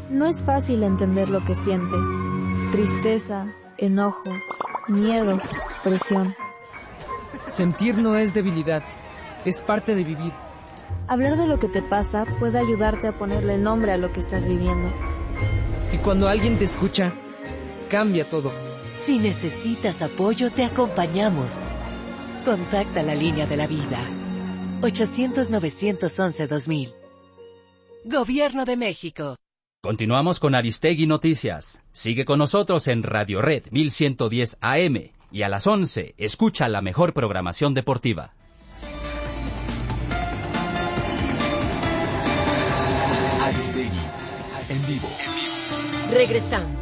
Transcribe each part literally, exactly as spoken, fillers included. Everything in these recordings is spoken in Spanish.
No es fácil entender lo que sientes. Tristeza, enojo, miedo, presión. Sentir no es debilidad, es parte de vivir. Hablar de lo que te pasa puede ayudarte a ponerle nombre a lo que estás viviendo. Y cuando alguien te escucha, cambia todo. Si necesitas apoyo, te acompañamos. Contacta la línea de la vida. ochocientos, novecientos once, dos mil. Gobierno de México. Continuamos con Aristegui Noticias. Sigue con nosotros en Radio Red mil ciento diez A M y a las once escucha la mejor programación deportiva. Aristegui, en vivo. Regresamos.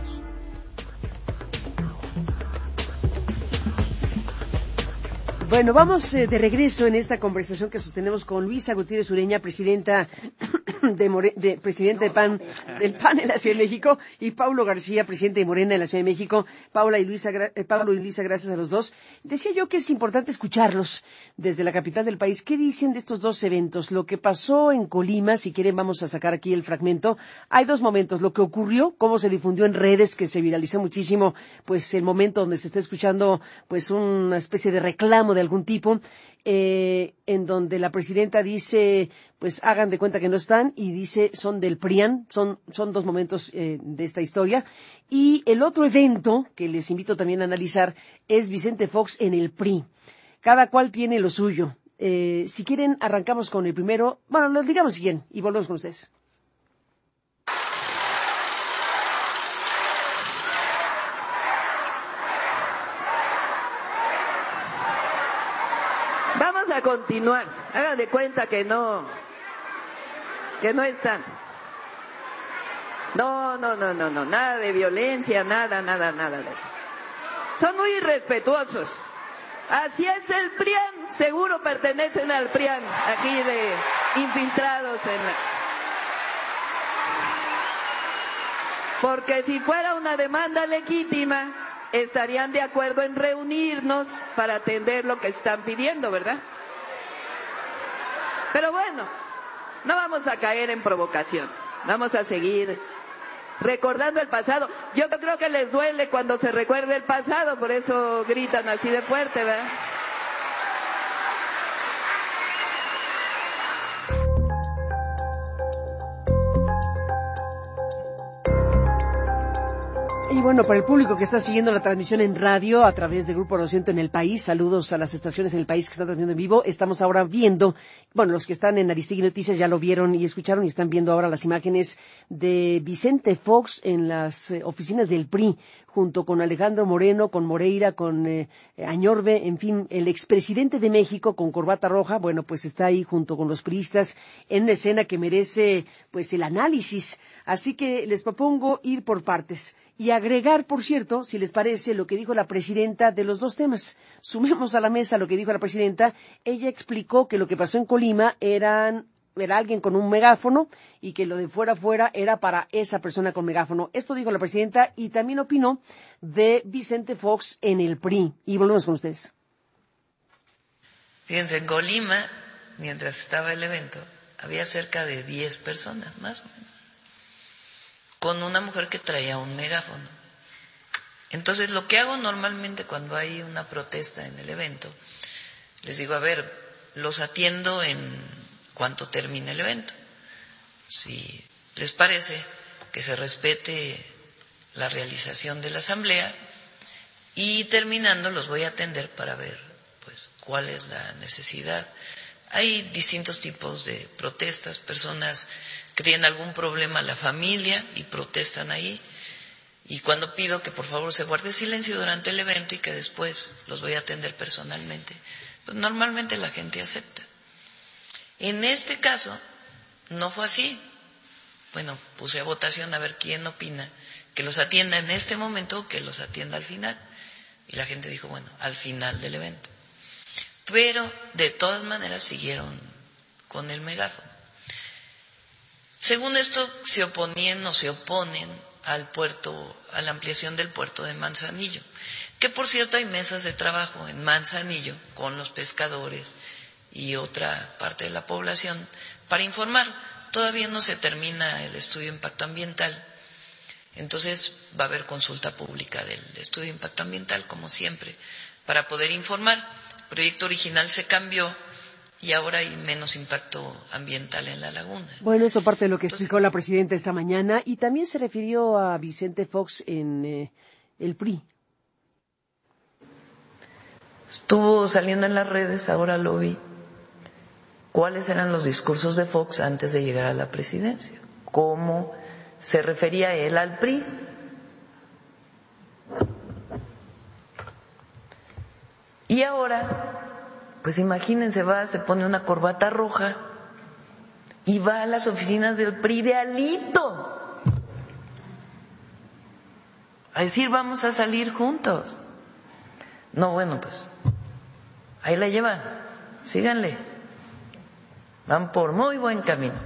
Bueno, vamos eh, de regreso en esta conversación que sostenemos con Luisa Gutiérrez Ureña, presidenta de, More, de presidente del P A N, del P A N en la Ciudad de México, y Paulo García, presidente de Morena en la Ciudad de México. Paula y Luisa, eh, Pablo y Luisa, gracias a los dos. Decía yo que es importante escucharlos desde la capital del país. ¿Qué dicen de estos dos eventos? Lo que pasó en Colima, si quieren vamos a sacar aquí el fragmento. Hay dos momentos, lo que ocurrió, cómo se difundió en redes, que se viralizó muchísimo, pues el momento donde se está escuchando pues una especie de reclamo de algún tipo, eh, en donde la presidenta dice, pues hagan de cuenta que no están, y dice, son del P R I A N, son, son dos momentos eh, de esta historia. Y el otro evento, que les invito también a analizar, es Vicente Fox en el P R I. Cada cual tiene lo suyo. Eh, si quieren, arrancamos con el primero, bueno, nos digamos bien, y volvemos con ustedes. A continuar, hagan de cuenta que no, que no están. No, no, no, no, no, nada de violencia, nada, nada, nada de eso. Son muy irrespetuosos. Así es el P R I A N, seguro pertenecen al P R I A N, aquí de infiltrados en la... Porque si fuera una demanda legítima, estarían de acuerdo en reunirnos para atender lo que están pidiendo, ¿verdad? Pero bueno, no vamos a caer en provocaciones, vamos a seguir recordando el pasado. Yo creo que les duele cuando se recuerda el pasado, por eso gritan así de fuerte, ¿verdad? Y bueno, para el público que está siguiendo la transmisión en radio a través de Grupo doscientos en el país, saludos a las estaciones en el país que están transmitiendo en vivo. Estamos ahora viendo, bueno, los que están en Aristegui Noticias ya lo vieron y escucharon y están viendo ahora las imágenes de Vicente Fox en las eh, oficinas del P R I, junto con Alejandro Moreno, con Moreira, con eh, Añorbe, en fin, el expresidente de México con corbata roja, bueno, pues está ahí junto con los priistas en una escena que merece, pues, el análisis. Así que les propongo ir por partes y agregar, por cierto, si les parece, lo que dijo la presidenta de los dos temas. Sumemos a la mesa lo que dijo la presidenta. Ella explicó que lo que pasó en Colima eran, era alguien con un megáfono y que lo de fuera fuera era para esa persona con megáfono. Esto dijo la presidenta y también opinó de Vicente Fox en el P R I. Y volvemos con ustedes. Fíjense, en Colima, mientras estaba el evento, había cerca de diez personas, más o menos, con una mujer que traía un megáfono. Entonces, lo que hago normalmente cuando hay una protesta en el evento, les digo, a ver, los atiendo en cuanto termine el evento. Si les parece que se respete la realización de la asamblea, y terminando los voy a atender para ver, pues, cuál es la necesidad. Hay distintos tipos de protestas, personas que tienen algún problema la familia y protestan ahí, y cuando pido que por favor se guarde silencio durante el evento y que después los voy a atender personalmente, pues normalmente la gente acepta. En este caso no fue así. Bueno, puse a votación a ver quién opina que los atienda en este momento o que los atienda al final, y la gente dijo, bueno, al final del evento. Pero de todas maneras siguieron con el megáfono. Según esto, se oponían o se oponen al puerto, a la ampliación del puerto de Manzanillo, que por cierto hay mesas de trabajo en Manzanillo con los pescadores y otra parte de la población para informar. Todavía no se termina el estudio de impacto ambiental Entonces va a haber consulta pública del estudio de impacto ambiental, como siempre, para poder informar. El proyecto original se cambió y ahora hay menos impacto ambiental en la laguna. Bueno, esto parte de lo que Entonces, explicó la presidenta esta mañana y también se refirió a Vicente Fox en eh, el P R I. Estuvo saliendo en las redes, ahora lo vi, cuáles eran los discursos de Fox antes de llegar a la presidencia, cómo se refería él al P R I. Y ahora, pues imagínense, va, se pone una corbata roja y va a las oficinas del P R I de Alito a decir vamos a salir juntos. No, bueno, pues ahí la llevan, síganle, van por muy buen camino,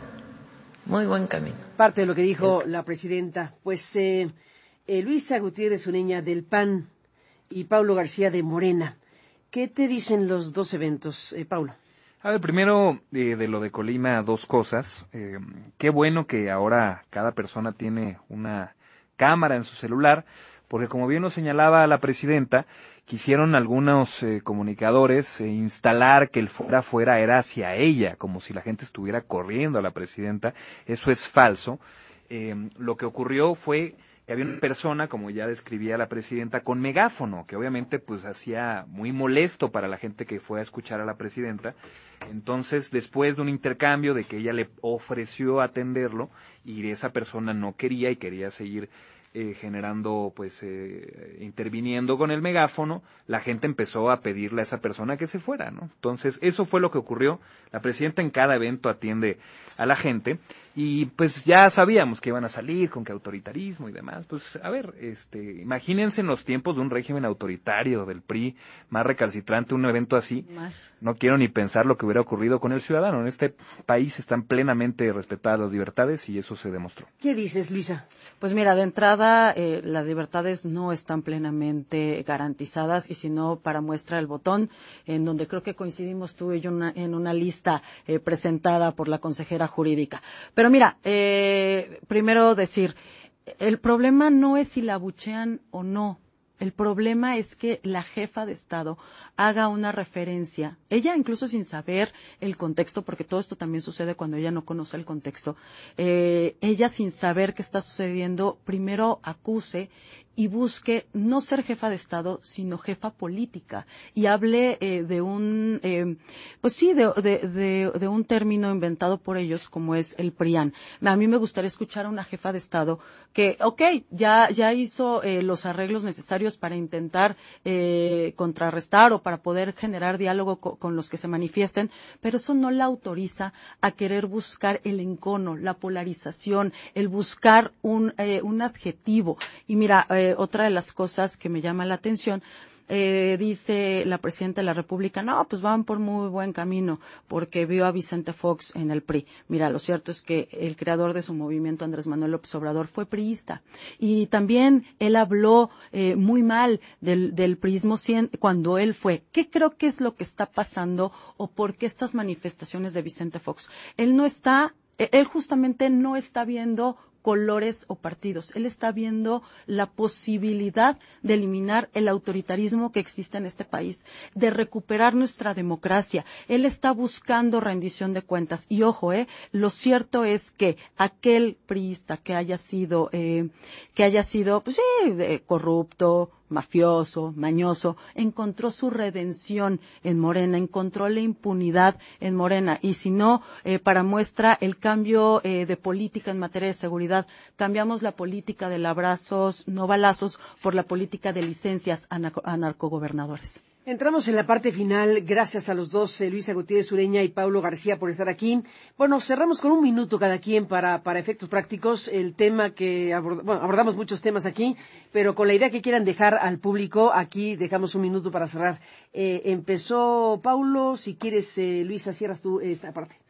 muy buen camino. Parte de lo que dijo la presidenta. Pues eh, eh, Luisa Gutiérrez Ureña del P A N y Paulo García de Morena. ¿Qué te dicen los dos eventos, eh, Paulo? A ver, primero eh, de lo de Colima, dos cosas. Eh, qué bueno que ahora cada persona tiene una cámara en su celular, porque como bien lo señalaba la presidenta, quisieron algunos eh, comunicadores eh, instalar que el fuera fuera era hacia ella, como si la gente estuviera corriendo a la presidenta. Eso es falso. Eh, lo que ocurrió fue que había una persona, como ya describía la presidenta, con megáfono, que obviamente pues hacía muy molesto para la gente que fue a escuchar a la presidenta. Entonces, después de un intercambio de que ella le ofreció atenderlo y esa persona no quería y quería seguir Eh, generando, pues, eh, interviniendo con el megáfono, la gente empezó a pedirle a esa persona que se fuera, ¿no? Entonces, eso fue lo que ocurrió. La presidenta en cada evento atiende a la gente y, pues, ya sabíamos que iban a salir con que autoritarismo y demás. Pues, a ver, este, imagínense en los tiempos de un régimen autoritario del P R I, más recalcitrante, un evento así. Más. No quiero ni pensar lo que hubiera ocurrido con el ciudadano. En este país están plenamente respetadas las libertades y eso se demostró. ¿Qué dices, Luisa? Pues mira, de entrada, eh, las libertades no están plenamente garantizadas y si no, para muestra el botón, en donde creo que coincidimos tú y yo una, en una lista eh, presentada por la consejera jurídica. Pero mira, eh, primero decir, el problema no es si la abuchean o no. El problema es que la jefa de Estado haga una referencia, ella incluso sin saber el contexto, porque todo esto también sucede cuando ella no conoce el contexto, eh, ella sin saber qué está sucediendo, primero acuse y busque no ser jefa de Estado, sino jefa política, y hable eh, de un, eh, pues sí, de, de, de, de un término inventado por ellos como es el PRIAN. A mí me gustaría escuchar a una jefa de Estado que, ok, ya, ya hizo eh, los arreglos necesarios para intentar eh, contrarrestar o para poder generar diálogo co con los que se manifiesten, pero eso no la autoriza a querer buscar el encono, la polarización, el buscar un, eh, un adjetivo. Y mira, eh, otra de las cosas que me llama la atención, eh, dice la presidenta de la República, no, pues van por muy buen camino, porque vio a Vicente Fox en el P R I. Mira, lo cierto es que el creador de su movimiento, Andrés Manuel López Obrador, fue priista. Y también él habló eh, muy mal del, del priismo cuando él fue. ¿Qué creo que es lo que está pasando o por qué estas manifestaciones de Vicente Fox? Él no está, él justamente no está viendo colores o partidos. Él está viendo la posibilidad de eliminar el autoritarismo que existe en este país, de recuperar nuestra democracia. Él está buscando rendición de cuentas. Y ojo, eh, lo cierto es que aquel priista que haya sido, eh, que haya sido, pues sí, eh, corrupto, mafioso, mañoso, encontró su redención en Morena, encontró la impunidad en Morena. Y si no, eh, para muestra el cambio eh, de política en materia de seguridad, cambiamos la política de abrazos, no balazos, por la política de licencias a, narco a narcogobernadores. Entramos en la parte final, gracias a los dos, eh, Luisa Gutiérrez Ureña y Paulo García, por estar aquí. Bueno, cerramos con un minuto cada quien para, para efectos prácticos el tema que abord bueno, abordamos muchos temas aquí, pero con la idea que quieran dejar al público, aquí dejamos un minuto para cerrar. Eh, empezó Paulo, si quieres, eh, Luisa, cierras tú esta parte.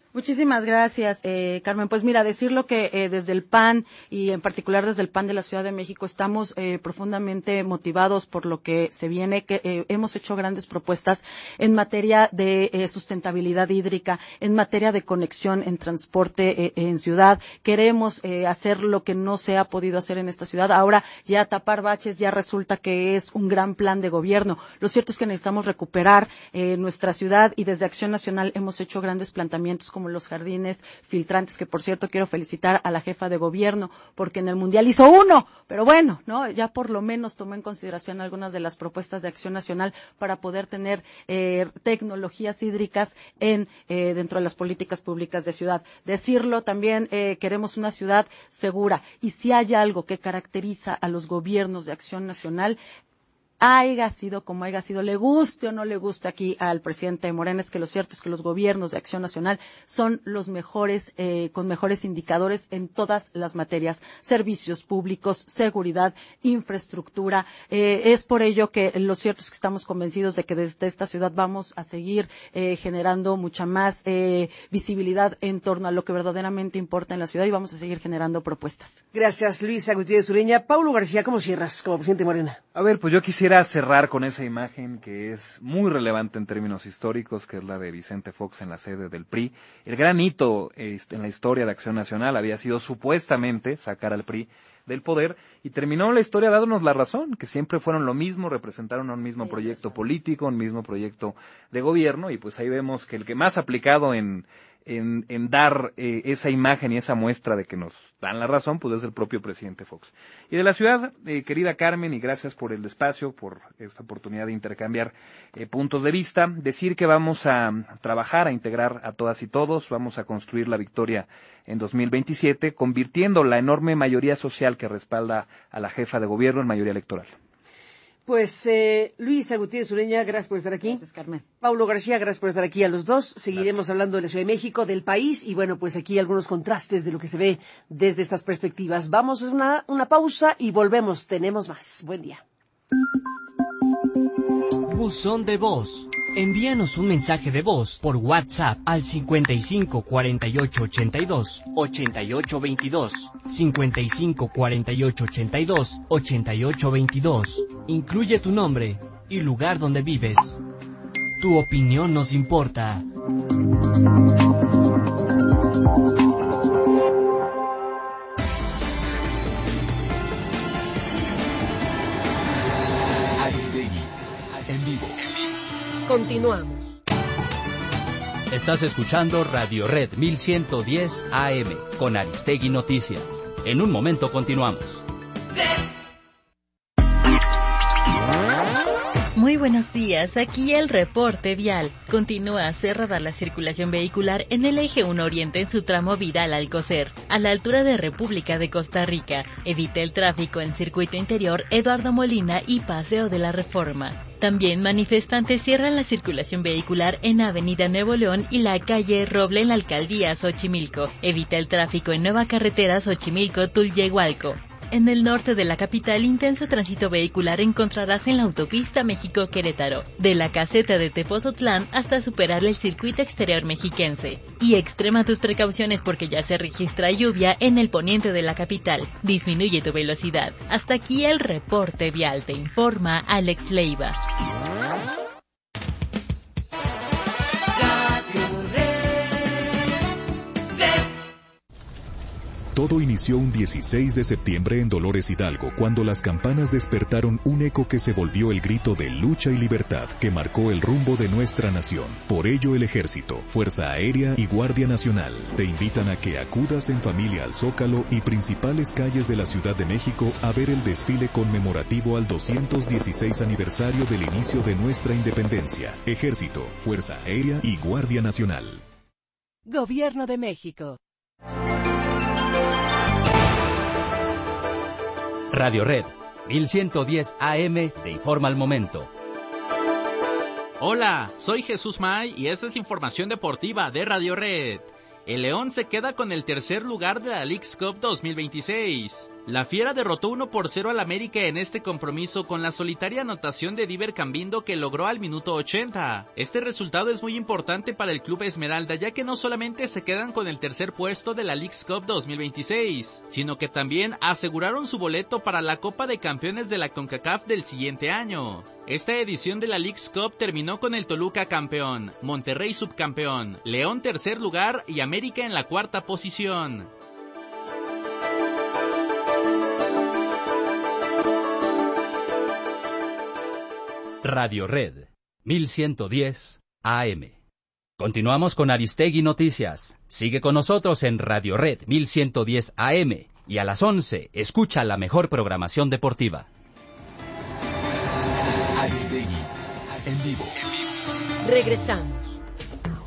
Muchísimas gracias, eh, Carmen. Pues mira, decirlo que eh, desde el P A N y en particular desde el P A N de la Ciudad de México estamos eh, profundamente motivados por lo que se viene, que eh, hemos hecho grandes propuestas en materia de eh, sustentabilidad hídrica, en materia de conexión en transporte eh, en ciudad. Queremos eh, hacer lo que no se ha podido hacer en esta ciudad. Ahora ya tapar baches ya resulta que es un gran plan de gobierno. Lo cierto es que necesitamos recuperar eh, nuestra ciudad y desde Acción Nacional hemos hecho grandes planteamientos como los jardines filtrantes, que por cierto quiero felicitar a la jefa de gobierno porque en el Mundial hizo uno, pero bueno, no, ya por lo menos tomó en consideración algunas de las propuestas de Acción Nacional para poder tener eh, tecnologías hídricas en eh, dentro de las políticas públicas de ciudad. Decirlo también, eh, queremos una ciudad segura y si hay algo que caracteriza a los gobiernos de Acción Nacional, haya sido como haya sido, le guste o no le guste aquí al presidente Morena, es que lo cierto es que los gobiernos de Acción Nacional son los mejores, eh, con mejores indicadores en todas las materias, servicios públicos, seguridad, infraestructura. Eh, es por ello que lo cierto es que estamos convencidos de que desde esta ciudad vamos a seguir eh, generando mucha más eh, visibilidad en torno a lo que verdaderamente importa en la ciudad y vamos a seguir generando propuestas. Gracias, Luisa Gutiérrez Ureña. Paulo García, ¿cómo cierras como presidente Morena? A ver, pues yo quisiera Quisiera cerrar con esa imagen que es muy relevante en términos históricos, que es la de Vicente Fox en la sede del P R I. El gran hito eh, en la historia de Acción Nacional había sido supuestamente sacar al P R I del poder y terminó la historia dándonos la razón, que siempre fueron lo mismo, representaron un mismo proyecto político, un mismo proyecto de gobierno y pues ahí vemos que el que más aplicado en En, en dar eh, esa imagen y esa muestra de que nos dan la razón, pues es el propio presidente Fox. Y de la ciudad, eh, querida Carmen, y gracias por el espacio, por esta oportunidad de intercambiar eh, puntos de vista, decir que vamos a trabajar, a integrar a todas y todos, vamos a construir la victoria en dos mil veintisiete, convirtiendo la enorme mayoría social que respalda a la jefa de gobierno en mayoría electoral. Pues, eh, Luisa Gutiérrez Ureña, gracias por estar aquí. Gracias, Carmen. Paulo García, gracias por estar aquí a los dos. Seguiremos gracias. hablando de la Ciudad de México, del país, y bueno, pues aquí algunos contrastes de lo que se ve desde estas perspectivas. Vamos a una, una pausa y volvemos. Tenemos más. Buen día. Buzón de voz. Envíanos un mensaje de voz por WhatsApp al cincuenta y cinco cuarenta y ocho ochenta y dos ochenta y ocho veintidós, cincuenta y cinco cuarenta y ocho ochenta y dos ochenta y ocho veintidós. Incluye tu nombre y lugar donde vives. Tu opinión nos importa. Aristegui, en vivo. Continuamos. Estás escuchando Radio Red mil ciento diez A M con Aristegui Noticias. En un momento continuamos. Muy buenos días, aquí el reporte vial. Continúa cerrada la circulación vehicular en el eje uno Oriente en su tramo Vidal Alcocer, a la altura de República de Costa Rica. Evite el tráfico en circuito interior Eduardo Molina y Paseo de la Reforma. También manifestantes cierran la circulación vehicular en Avenida Nuevo León y la calle Roble en la alcaldía Xochimilco. Evita el tráfico en Nueva Carretera Xochimilco-Tulyehualco. En el norte de la capital, intenso tránsito vehicular encontrarás en la autopista México-Querétaro, de la caseta de Tepozotlán hasta superar el circuito exterior mexiquense. Y extrema tus precauciones porque ya se registra lluvia en el poniente de la capital. Disminuye tu velocidad. Hasta aquí el reporte vial, te informa Alex Leiva. Todo inició un dieciséis de septiembre en Dolores Hidalgo, cuando las campanas despertaron un eco que se volvió el grito de lucha y libertad que marcó el rumbo de nuestra nación. Por ello, el Ejército, Fuerza Aérea y Guardia Nacional te invitan a que acudas en familia al Zócalo y principales calles de la Ciudad de México a ver el desfile conmemorativo al doscientos dieciséis aniversario del inicio de nuestra independencia. Ejército, Fuerza Aérea y Guardia Nacional. Gobierno de México. Radio Red mil ciento diez A M te informa al momento. Hola, soy Jesús May y esta es la información deportiva de Radio Red. El León se queda con el tercer lugar de la Leagues Cup dos mil veintiséis. La Fiera derrotó uno por cero al América en este compromiso con la solitaria anotación de Diver Cambindo que logró al minuto ochenta. Este resultado es muy importante para el club Esmeralda, ya que no solamente se quedan con el tercer puesto de la Leagues Cup dos mil veintiséis, sino que también aseguraron su boleto para la Copa de Campeones de la CONCACAF del siguiente año. Esta edición de la Leagues Cup terminó con el Toluca campeón, Monterrey subcampeón, León tercer lugar y América en la cuarta posición. Radio Red, mil ciento diez A M. Continuamos con Aristegui Noticias. Sigue con nosotros en Radio Red mil ciento diez A M y a las once escucha la mejor programación deportiva. Aristegui, en vivo. Regresamos.